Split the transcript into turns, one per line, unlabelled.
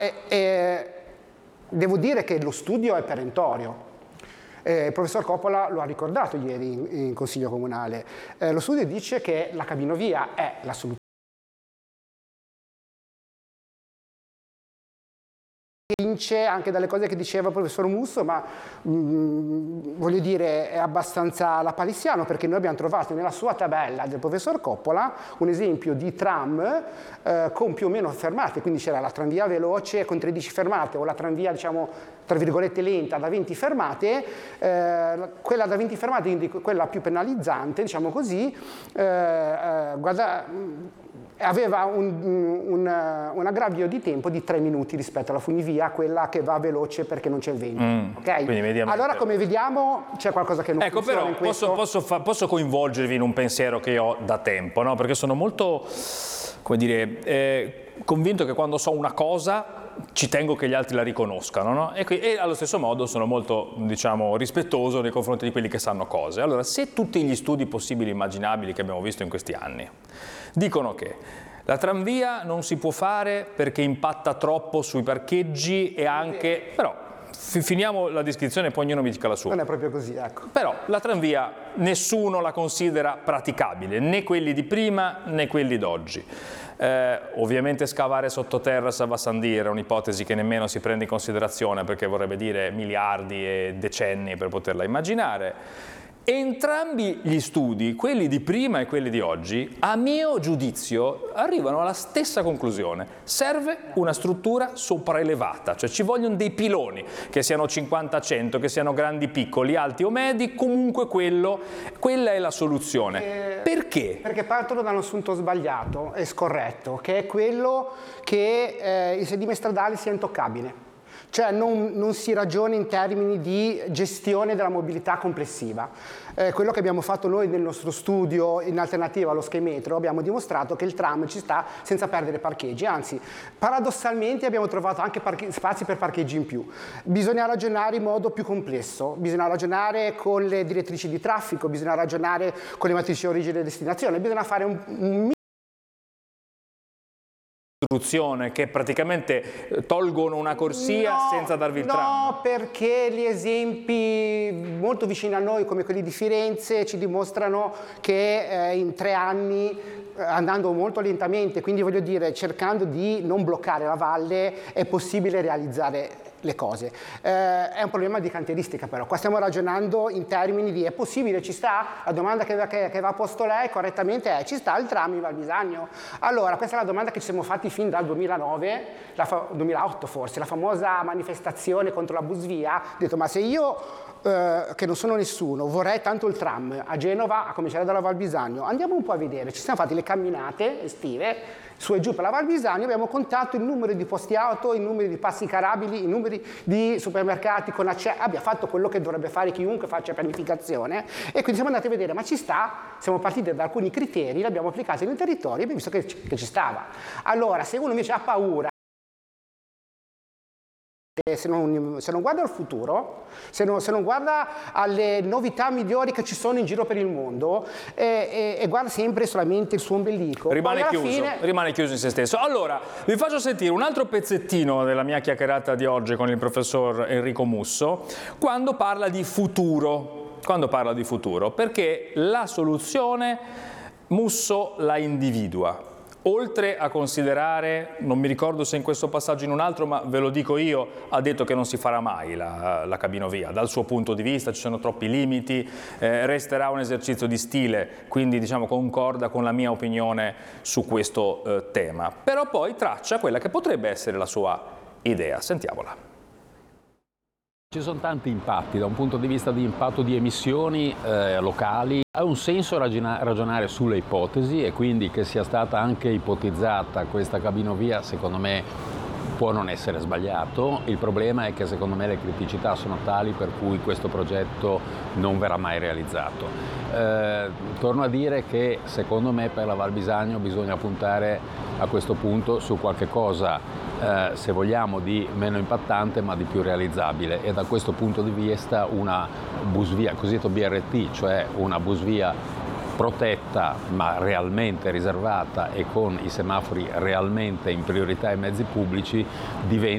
Devo dire che lo studio è perentorio. Il professor Coppola lo ha ricordato ieri in Consiglio Comunale. Lo studio dice che la cabinovia è la soluzione. Vince anche dalle cose che diceva il professor Musso, ma voglio dire è abbastanza lapalissiano, perché noi abbiamo trovato nella sua tabella del professor Coppola un esempio di tram con più o meno fermate, quindi c'era la tranvia veloce con 13 fermate o la tranvia diciamo tra virgolette lenta da 20 fermate, quella da 20 fermate, quindi quella più penalizzante diciamo così, aveva un aggravio di tempo di 3 minuti rispetto alla funivia, quella che va veloce perché non c'è il vento. Okay? Allora, come vediamo, c'è qualcosa che non funziona
però
in questo.
posso coinvolgervi in un pensiero che ho da tempo, no? Perché sono molto, come dire, convinto che quando so una cosa ci tengo che gli altri la riconoscano, no? E allo stesso modo sono molto, diciamo, rispettoso nei confronti di quelli che sanno cose. Allora, se tutti gli studi possibili e immaginabili che abbiamo visto in questi anni dicono che la tranvia non si può fare perché impatta troppo sui parcheggi e anche... Però finiamo la descrizione e poi ognuno mi dica la sua.
Non è proprio così, ecco.
Però la tranvia nessuno la considera praticabile, né quelli di prima né quelli d'oggi. Ovviamente scavare sottoterra a Savasandì è un'ipotesi che nemmeno si prende in considerazione, perché vorrebbe dire miliardi e decenni per poterla immaginare. Entrambi gli studi, quelli di prima e quelli di oggi, a mio giudizio arrivano alla stessa conclusione: serve una struttura sopraelevata, cioè ci vogliono dei piloni, che siano 50-100, che siano grandi, piccoli, alti o medi, comunque quella è la soluzione. Perché?
Perché partono da un assunto sbagliato e scorretto, che è quello che il sedime stradale sia intoccabile. Cioè non si ragiona in termini di gestione della mobilità complessiva. Quello che abbiamo fatto noi nel nostro studio in alternativa allo schemetro, abbiamo dimostrato che il tram ci sta senza perdere parcheggi, anzi paradossalmente abbiamo trovato anche spazi per parcheggi in più. Bisogna ragionare in modo più complesso, bisogna ragionare con le direttrici di traffico, bisogna ragionare con le matrici origine e destinazione, bisogna fare un
che praticamente tolgono una corsia senza darvi il tram.
No, perché gli esempi molto vicini a noi come quelli di Firenze ci dimostrano che in 3 anni, andando molto lentamente, quindi voglio dire cercando di non bloccare la valle, è possibile realizzare le cose. È un problema di cantieristica, però qua stiamo ragionando in termini di: è possibile, ci sta? La domanda che va a posto lei correttamente è: ci sta il tram in Val Bisagno? Allora, questa è la domanda che ci siamo fatti fin dal 2009, 2008 forse, la famosa manifestazione contro la busvia. Ho detto: ma se io che non sono nessuno vorrei tanto il tram a Genova, a cominciare dalla Val Bisagno, andiamo un po' a vedere. Ci siamo fatti le camminate estive su e giù per la Val Bisagno, abbiamo contato il numero di posti auto, i numeri di passi carabili, i numeri di supermercati con accesso, abbiamo fatto quello che dovrebbe fare chiunque faccia pianificazione, e quindi siamo andati a vedere: ma ci sta? Siamo partiti da alcuni criteri, li abbiamo applicati nel territorio e abbiamo visto che ci stava. Allora, se uno invece ha paura, se non guarda al futuro, se non guarda alle novità migliori che ci sono in giro per il mondo e guarda sempre solamente il suo ombelico,
rimane chiuso in se stesso. Allora, vi faccio sentire un altro pezzettino della mia chiacchierata di oggi con il professor Enrico Musso, quando parla di futuro, perché la soluzione Musso la individua. Oltre a considerare, non mi ricordo se in questo passaggio o in un altro, ma ve lo dico io, ha detto che non si farà mai la cabinovia. Dal suo punto di vista ci sono troppi limiti, resterà un esercizio di stile, quindi diciamo concorda con la mia opinione su questo tema. Però poi traccia quella che potrebbe essere la sua idea. Sentiamola.
Ci sono tanti impatti, da un punto di vista di impatto di emissioni locali. Ha un senso ragionare sulle ipotesi, e quindi che sia stata anche ipotizzata questa cabinovia, secondo me può non essere sbagliato. Il problema è che secondo me le criticità sono tali per cui questo progetto non verrà mai realizzato. Torno a dire che secondo me per la Val Bisagno bisogna puntare a questo punto su qualche cosa se vogliamo di meno impattante ma di più realizzabile, e da questo punto di vista una busvia, cosiddetto BRT, cioè una busvia protetta ma realmente riservata e con i semafori realmente in priorità ai mezzi pubblici, diventa